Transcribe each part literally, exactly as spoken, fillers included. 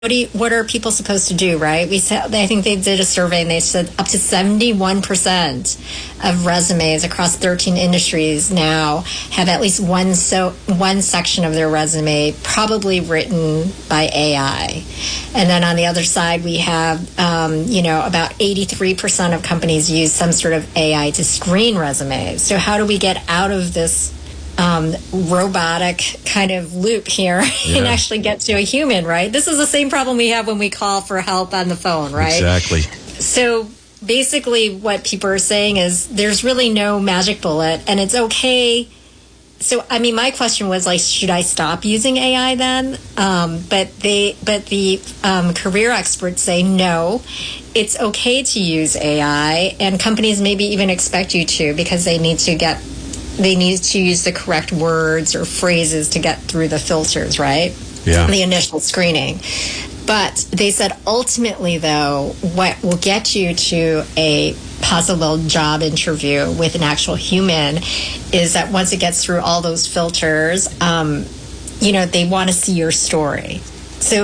What do you, what are people supposed to do, right? We said, I think they did a survey and they said up to seventy-one percent of resumes across thirteen industries now have at least one so one section of their resume probably written by A I. And then on the other side, we have, um, you know, about eighty-three percent of companies use some sort of A I to screen resumes. So how do we get out of this Um, robotic kind of loop here yeah. and actually get to a human, right? This is the same problem we have when we call for help on the phone, right? Exactly. So basically what people are saying is there's really no magic bullet, and it's okay. So, I mean, my question was like, should I stop using A I then? Um, but they, but the um, career experts say no, it's okay to use A I, and companies maybe even expect you to because they need to get They need to use the correct words or phrases to get through the filters, right? Yeah. The initial screening. But they said ultimately, though, what will get you to a possible job interview with an actual human is that once it gets through all those filters, um, you know, they want to see your story. So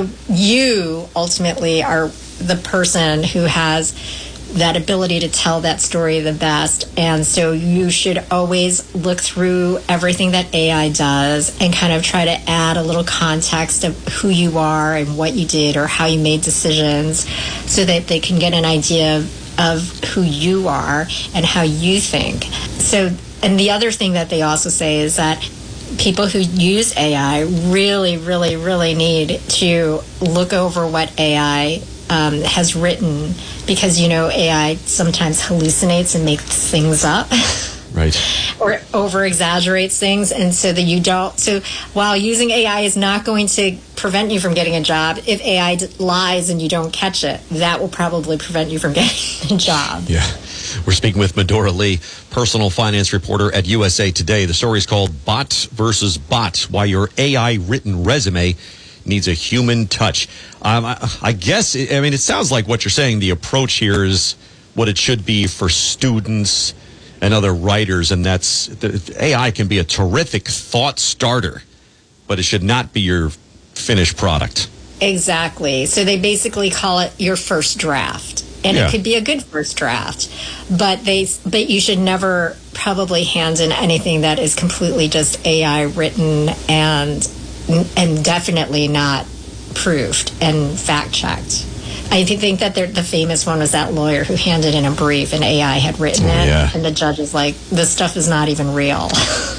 you ultimately are the person who has that ability to tell that story the best. And so you should always look through everything that A I does and kind of try to add a little context of who you are and what you did or how you made decisions so that they can get an idea of, of who you are and how you think. So, and the other thing that they also say is that people who use A I really, really, really need to look over what A I Um, has written, because, you know, A I sometimes hallucinates and makes things up. Right. Or over-exaggerates things. And so that you don't, so while using A I is not going to prevent you from getting a job, if A I lies and you don't catch it, that will probably prevent you from getting a job. Yeah. We're speaking with Medora Lee, personal finance reporter at U S A Today. The story is called Bot versus Bot, Why Your A I-Written Resume Needs a Human Touch. Um, I, I guess, I mean, it sounds like what you're saying, the approach here is what it should be for students and other writers, and that's, the, A I can be a terrific thought starter, but it should not be your finished product. Exactly. So they basically call it your first draft. And yeah. It could be a good first draft, but they, but you should never probably hand in anything that is completely just A I written and and definitely not proofed and fact-checked. I think that the famous one was that lawyer who handed in a brief and A I had written oh, it, yeah. and the judge is like, this stuff is not even real.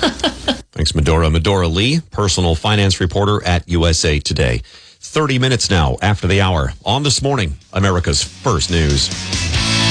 Thanks, Medora. Medora Lee, personal finance reporter at U S A Today. thirty minutes now after the hour on This Morning, America's First News.